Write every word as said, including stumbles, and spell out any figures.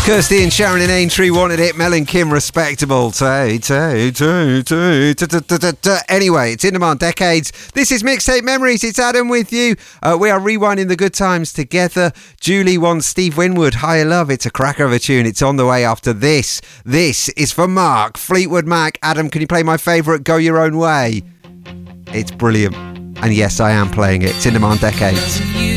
Kirsty and Sharon in Aintree wanted it. Mel and Kim, respectable. Tay, tay, tay, tay, ta, ta, ta, ta, ta. Anyway, it's In Demand Decades. This is Mixtape Memories. It's Adam with you. Uh, we are rewinding the good times together. Julie wants Steve Winwood, Higher Love. It's a cracker of a tune. It's on the way after this. This is for Mark, Fleetwood Mac. Adam, can you play my favourite, Go Your Own Way? It's brilliant. And yes, I am playing it. It's In Demand Decades.